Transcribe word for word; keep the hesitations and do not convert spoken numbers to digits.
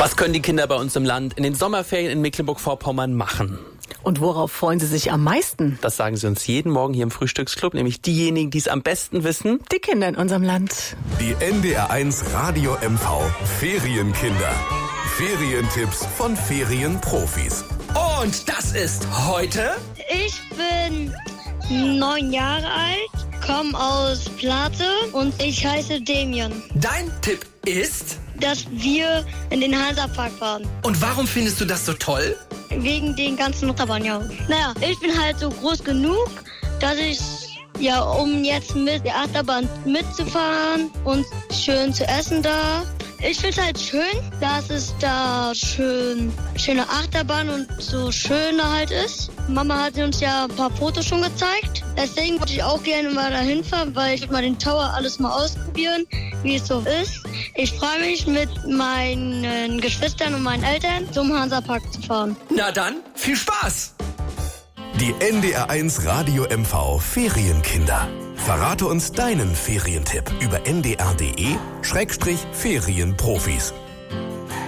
Was können die Kinder bei uns im Land in den Sommerferien in Mecklenburg-Vorpommern machen? Und worauf freuen sie sich am meisten? Das sagen sie uns jeden Morgen hier im Frühstücksclub, nämlich diejenigen, die es am besten wissen. Die Kinder in unserem Land. Die N D R eins Radio M V Ferienkinder. Ferientipps von Ferienprofis. Und das ist heute... Ich bin neun Jahre alt, komme aus Plate und ich heiße Demian. Dein Tipp ist... Dass wir in den Hansapark fahren. Und warum findest du das so toll? Wegen den ganzen Achterbahnen, ja. Naja, ich bin halt so groß genug, dass ich, ja, um jetzt mit der Achterbahn mitzufahren und schön zu essen da. Ich finde es halt schön, dass es da schön, schöne Achterbahn und so schön halt ist. Mama hat uns ja ein paar Fotos schon gezeigt. Deswegen wollte ich auch gerne mal dahin fahren, weil ich will mal den Tower alles mal ausprobieren, wie es so ist. Ich freue mich, mit meinen Geschwistern und meinen Eltern zum Hansapark zu fahren. Na dann, viel Spaß! Die N D R eins Radio M V Ferienkinder. Verrate uns deinen Ferientipp über n d r punkt d e Schrägstrich Ferienprofis.